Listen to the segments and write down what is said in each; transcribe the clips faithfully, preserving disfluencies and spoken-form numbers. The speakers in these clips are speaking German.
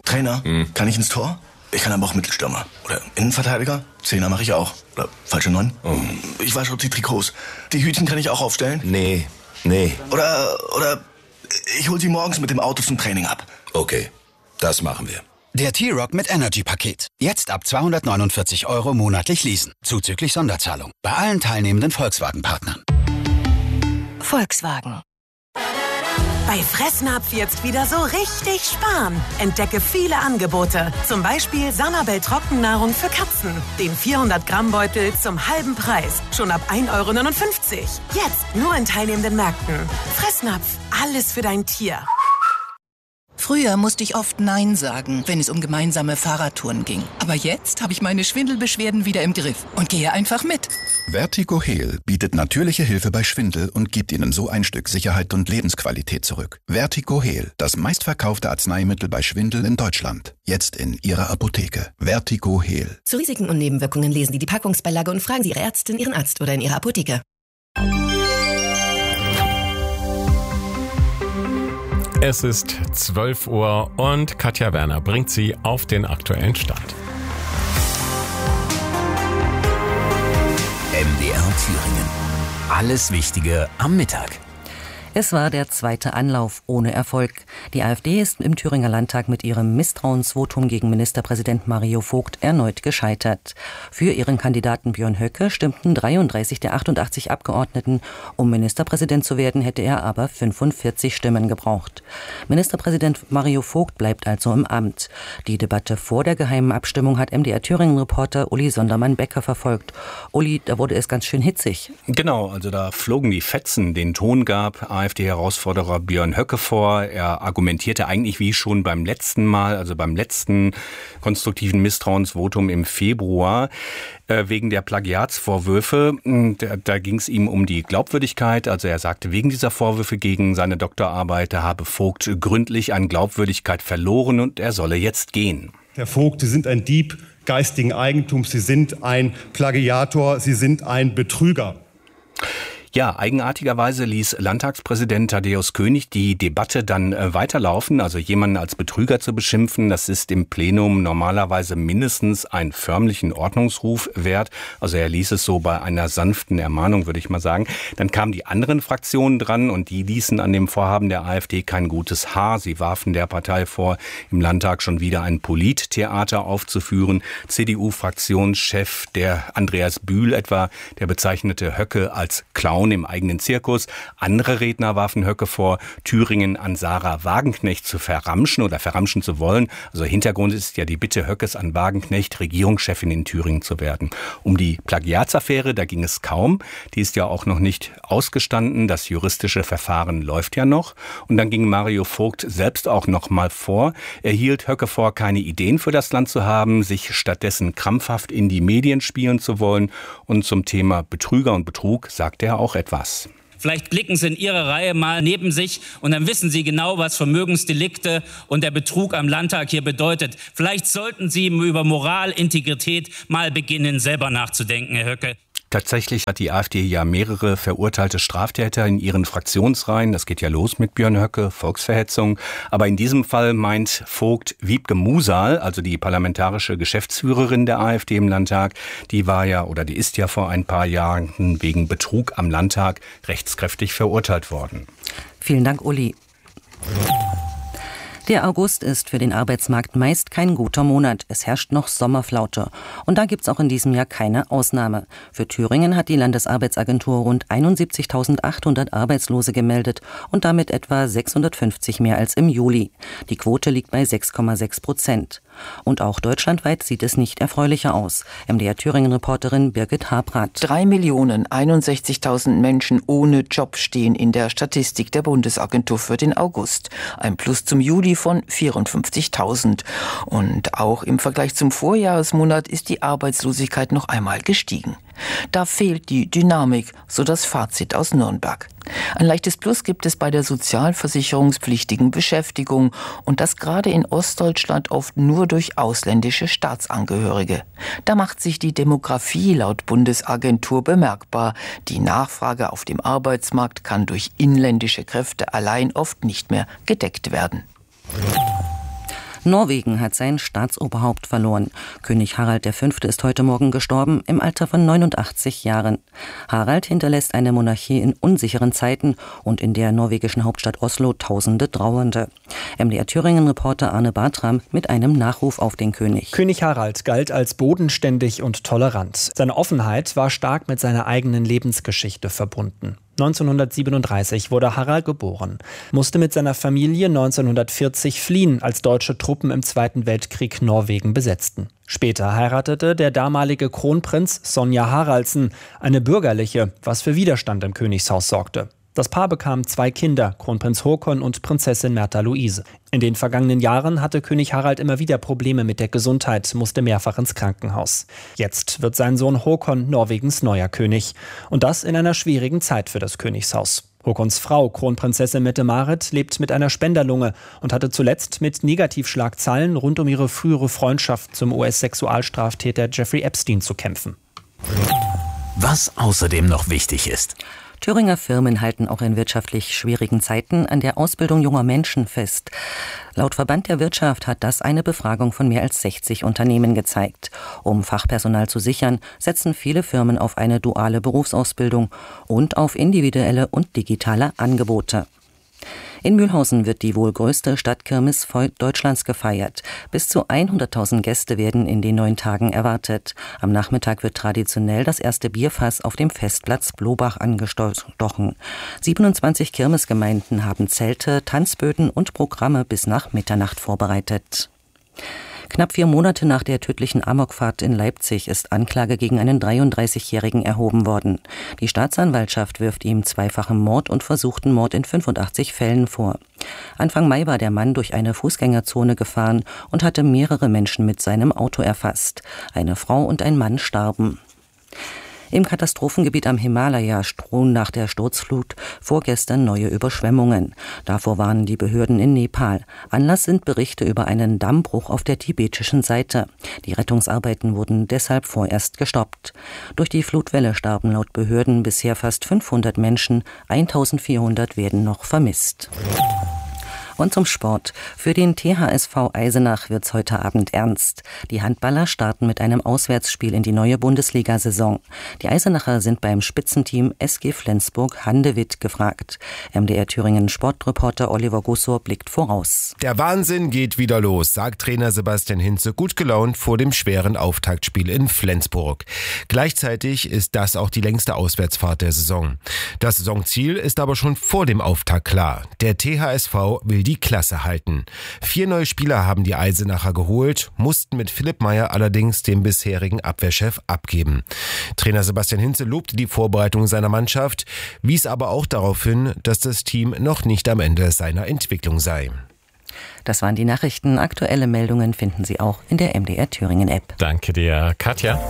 Trainer, hm. kann ich ins Tor? Ich kann aber auch Mittelstürmer. Oder Innenverteidiger? Zehner mache ich auch. Oder falsche Neun? Oh. Ich wasche auch die Trikots. Die Hütchen kann ich auch aufstellen? Nee, nee. Oder, oder ich hol sie morgens mit dem Auto zum Training ab. Okay, das machen wir. Der T-Rock mit Energy-Paket. Jetzt ab zweihundertneunundvierzig Euro monatlich leasen. Zuzüglich Sonderzahlung. Bei allen teilnehmenden Volkswagen-Partnern. Volkswagen. Bei Fressnapf jetzt wieder so richtig sparen. Entdecke viele Angebote. Zum Beispiel Sanabel Trockennahrung für Katzen. Den vierhundert Gramm Beutel zum halben Preis. Schon ab ein Euro neunundfünfzig. Jetzt nur in teilnehmenden Märkten. Fressnapf. Alles für dein Tier. Früher musste ich oft Nein sagen, wenn es um gemeinsame Fahrradtouren ging. Aber jetzt habe ich meine Schwindelbeschwerden wieder im Griff und gehe einfach mit. Vertigo Heal bietet natürliche Hilfe bei Schwindel und gibt Ihnen so ein Stück Sicherheit und Lebensqualität zurück. Vertigo Heal, das meistverkaufte Arzneimittel bei Schwindel in Deutschland. Jetzt in Ihrer Apotheke. Vertigo Heal. Zu Risiken und Nebenwirkungen lesen Sie die Packungsbeilage und fragen Sie Ihre Ärztin, Ihren Arzt oder in Ihrer Apotheke. Es ist zwölf Uhr und Katja Werner bringt Sie auf den aktuellen Stand. M D R Thüringen. Alles Wichtige am Mittag. Es war der zweite Anlauf ohne Erfolg. Die AfD ist im Thüringer Landtag mit ihrem Misstrauensvotum gegen Ministerpräsident Mario Vogt erneut gescheitert. Für ihren Kandidaten Björn Höcke stimmten dreiunddreißig der achtundachtzig Abgeordneten. Um Ministerpräsident zu werden, hätte er aber fünfundvierzig Stimmen gebraucht. Ministerpräsident Mario Vogt bleibt also im Amt. Die Debatte vor der geheimen Abstimmung hat M D R Thüringen-Reporter Uli Sondermann-Becker verfolgt. Uli, da wurde es ganz schön hitzig. Genau, also da flogen die Fetzen. Den Ton gab AfD-Herausforderer Björn Höcke vor. Er argumentierte eigentlich wie schon beim letzten Mal, also beim letzten konstruktiven Misstrauensvotum im Februar, äh, wegen der Plagiatsvorwürfe. Da, da ging es ihm um die Glaubwürdigkeit. Also er sagte, wegen dieser Vorwürfe gegen seine Doktorarbeit habe Vogt gründlich an Glaubwürdigkeit verloren und er solle jetzt gehen. Herr Vogt, Sie sind ein Dieb geistigen Eigentums, Sie sind ein Plagiator, Sie sind ein Betrüger. Ja, eigenartigerweise ließ Landtagspräsident Thaddäus König die Debatte dann äh, weiterlaufen. Also jemanden als Betrüger zu beschimpfen, das ist im Plenum normalerweise mindestens einen förmlichen Ordnungsruf wert. Also er ließ es so bei einer sanften Ermahnung, würde ich mal sagen. Dann kamen die anderen Fraktionen dran und die ließen an dem Vorhaben der AfD kein gutes Haar. Sie warfen der Partei vor, im Landtag schon wieder ein Polittheater aufzuführen. C D U-Fraktionschef, der Andreas Bühl etwa, der bezeichnete Höcke als Clown im eigenen Zirkus. Andere Redner warfen Höcke vor, Thüringen an Sarah Wagenknecht zu verramschen oder verramschen zu wollen. Also Hintergrund ist ja die Bitte Höckes an Wagenknecht, Regierungschefin in Thüringen zu werden. Um die Plagiatsaffäre, da ging es kaum. Die ist ja auch noch nicht ausgestanden. Das juristische Verfahren läuft ja noch. Und dann ging Mario Vogt selbst auch noch mal vor. Er hielt Höcke vor, keine Ideen für das Land zu haben, sich stattdessen krampfhaft in die Medien spielen zu wollen. Und zum Thema Betrüger und Betrug sagte er auch etwas. Vielleicht blicken Sie in Ihre Reihe mal neben sich und dann wissen Sie genau, was Vermögensdelikte und der Betrug am Landtag hier bedeutet. Vielleicht sollten Sie über Moral, Integrität mal beginnen, selber nachzudenken, Herr Höcke. Tatsächlich hat die AfD ja mehrere verurteilte Straftäter in ihren Fraktionsreihen. Das geht ja los mit Björn Höcke, Volksverhetzung. Aber in diesem Fall meint Vogt Wiebke Musal, also die parlamentarische Geschäftsführerin der AfD im Landtag, die war ja oder die ist ja vor ein paar Jahren wegen Betrug am Landtag rechtskräftig verurteilt worden. Vielen Dank, Uli. Der August ist für den Arbeitsmarkt meist kein guter Monat. Es herrscht noch Sommerflaute. Und da gibt's auch in diesem Jahr keine Ausnahme. Für Thüringen hat die Landesarbeitsagentur rund einundsiebzigtausendachthundert Arbeitslose gemeldet und damit etwa sechshundertfünfzig mehr als im Juli. Die Quote liegt bei sechs Komma sechs Prozent. Und auch deutschlandweit sieht es nicht erfreulicher aus. M D R Thüringen-Reporterin Birgit Habrath. Drei Millionen einundsechzigtausend Menschen ohne Job stehen in der Statistik der Bundesagentur für den August. Ein Plus zum Juli von vierundfünfzigtausend. Und auch im Vergleich zum Vorjahresmonat ist die Arbeitslosigkeit noch einmal gestiegen. Da fehlt die Dynamik, so das Fazit aus Nürnberg. Ein leichtes Plus gibt es bei der sozialversicherungspflichtigen Beschäftigung und das gerade in Ostdeutschland oft nur durch ausländische Staatsangehörige. Da macht sich die Demografie laut Bundesagentur bemerkbar. Die Nachfrage auf dem Arbeitsmarkt kann durch inländische Kräfte allein oft nicht mehr gedeckt werden. Norwegen hat sein Staatsoberhaupt verloren. König Harald der Fünfte ist heute Morgen gestorben, im Alter von neunundachtzig Jahren. Harald hinterlässt eine Monarchie in unsicheren Zeiten und in der norwegischen Hauptstadt Oslo tausende Trauernde. M D R Thüringen-Reporter Arne Bartram mit einem Nachruf auf den König. König Harald galt als bodenständig und tolerant. Seine Offenheit war stark mit seiner eigenen Lebensgeschichte verbunden. neunzehnhundertsiebenunddreißig wurde Harald geboren, musste mit seiner Familie neunzehnhundertvierzig fliehen, als deutsche Truppen im Zweiten Weltkrieg Norwegen besetzten. Später heiratete der damalige Kronprinz Sonja Haraldsen, eine bürgerliche, was für Widerstand im Königshaus sorgte. Das Paar bekam zwei Kinder, Kronprinz Haakon und Prinzessin Märtha Louise. In den vergangenen Jahren hatte König Harald immer wieder Probleme mit der Gesundheit, musste mehrfach ins Krankenhaus. Jetzt wird sein Sohn Haakon Norwegens neuer König. Und das in einer schwierigen Zeit für das Königshaus. Haakons Frau, Kronprinzessin Mette-Marit, lebt mit einer Spenderlunge und hatte zuletzt mit Negativschlagzeilen rund um ihre frühere Freundschaft zum U S-Sexualstraftäter Jeffrey Epstein zu kämpfen. Was außerdem noch wichtig ist. Thüringer Firmen halten auch in wirtschaftlich schwierigen Zeiten an der Ausbildung junger Menschen fest. Laut Verband der Wirtschaft hat das eine Befragung von mehr als sechzig Unternehmen gezeigt. Um Fachpersonal zu sichern, setzen viele Firmen auf eine duale Berufsausbildung und auf individuelle und digitale Angebote. In Mühlhausen wird die wohl größte Stadtkirmes Deutschlands gefeiert. Bis zu hunderttausend Gäste werden in den neun Tagen erwartet. Am Nachmittag wird traditionell das erste Bierfass auf dem Festplatz Blobach angestochen. siebenundzwanzig Kirmesgemeinden haben Zelte, Tanzböden und Programme bis nach Mitternacht vorbereitet. Knapp vier Monate nach der tödlichen Amokfahrt in Leipzig ist Anklage gegen einen dreiunddreißigjährigen erhoben worden. Die Staatsanwaltschaft wirft ihm zweifachen Mord und versuchten Mord in fünfundachtzig Fällen vor. Anfang Mai war der Mann durch eine Fußgängerzone gefahren und hatte mehrere Menschen mit seinem Auto erfasst. Eine Frau und ein Mann starben. Im Katastrophengebiet am Himalaya drohen nach der Sturzflut vorgestern neue Überschwemmungen. Davor warnen die Behörden in Nepal. Anlass sind Berichte über einen Dammbruch auf der tibetischen Seite. Die Rettungsarbeiten wurden deshalb vorerst gestoppt. Durch die Flutwelle starben laut Behörden bisher fast fünfhundert Menschen, eintausendvierhundert werden noch vermisst. Und zum Sport. Für den T H S V Eisenach wird's heute Abend ernst. Die Handballer starten mit einem Auswärtsspiel in die neue Bundesliga-Saison. Die Eisenacher sind beim Spitzenteam S G Flensburg-Handewitt gefragt. M D R Thüringen Sportreporter Oliver Gussor blickt voraus. Der Wahnsinn geht wieder los, sagt Trainer Sebastian Hinze gut gelaunt vor dem schweren Auftaktspiel in Flensburg. Gleichzeitig ist das auch die längste Auswärtsfahrt der Saison. Das Saisonziel ist aber schon vor dem Auftakt klar. Der T H S V will die Klasse halten. Vier neue Spieler haben die Eisenacher geholt, mussten mit Philipp Meyer allerdings den bisherigen Abwehrchef abgeben. Trainer Sebastian Hinze lobte die Vorbereitung seiner Mannschaft, wies aber auch darauf hin, dass das Team noch nicht am Ende seiner Entwicklung sei. Das waren die Nachrichten. Aktuelle Meldungen finden Sie auch in der M D R Thüringen App. Danke dir, Katja.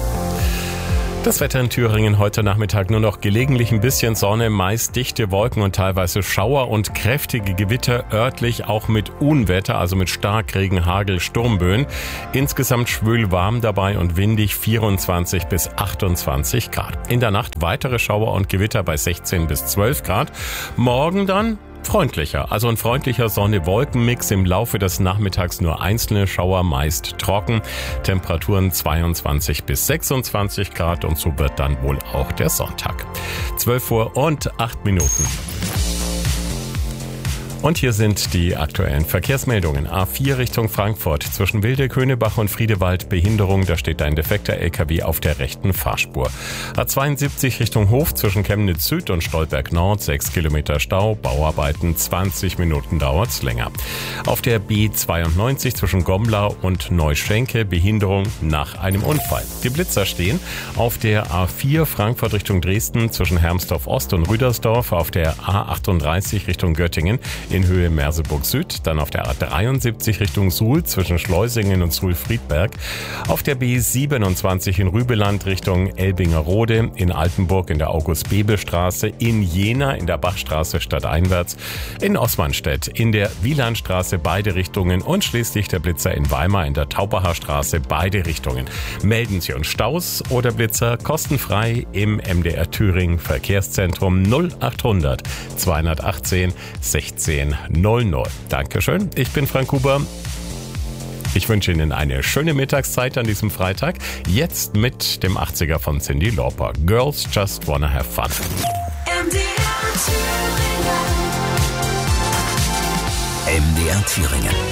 Das Wetter in Thüringen heute Nachmittag nur noch gelegentlich ein bisschen Sonne, meist dichte Wolken und teilweise Schauer und kräftige Gewitter, örtlich auch mit Unwetter, also mit Starkregen, Hagel, Sturmböen. Insgesamt schwül warm dabei und windig vierundzwanzig bis achtundzwanzig Grad. In der Nacht weitere Schauer und Gewitter bei sechzehn bis zwölf Grad. Morgen dann freundlicher, also ein freundlicher Sonne-Wolken-Mix. Im Laufe des Nachmittags nur einzelne Schauer, meist trocken. Temperaturen zweiundzwanzig bis sechsundzwanzig Grad und so wird dann wohl auch der Sonntag. zwölf Uhr und acht Minuten. Und hier sind die aktuellen Verkehrsmeldungen. A vier Richtung Frankfurt zwischen Wilde, Könebach und Friedewald Behinderung. Da steht ein defekter L K W auf der rechten Fahrspur. A zweiundsiebzig Richtung Hof zwischen Chemnitz Süd und Stolberg Nord. sechs Kilometer Stau. Bauarbeiten. zwanzig Minuten dauert's länger. Auf der B zweiundneunzig zwischen Gomblau und Neuschenke. Behinderung nach einem Unfall. Die Blitzer stehen auf der A vier Frankfurt Richtung Dresden zwischen Hermsdorf Ost und Rüdersdorf. Auf der A achtunddreißig Richtung Göttingen in Höhe Merseburg Süd, dann auf der A dreiundsiebzig Richtung Suhl zwischen Schleusingen und Suhl-Friedberg, auf der B siebenundzwanzig in Rübeland Richtung Elbingerode, in Altenburg in der August-Bebel-Straße, in Jena in der Bachstraße stadteinwärts, in Osmanstedt in der Wielandstraße beide Richtungen und schließlich der Blitzer in Weimar in der Taubacher Straße beide Richtungen. Melden Sie uns Staus oder Blitzer kostenfrei im M D R Thüringen Verkehrszentrum null achthundert zweihundertachtzehn sechzehn null null. Dankeschön, ich bin Frank Huber. Ich wünsche Ihnen eine schöne Mittagszeit an diesem Freitag. Jetzt mit dem achtziger von Cyndi Lauper. Girls Just Wanna Have Fun. M D R Thüringen. M D R Thüringen.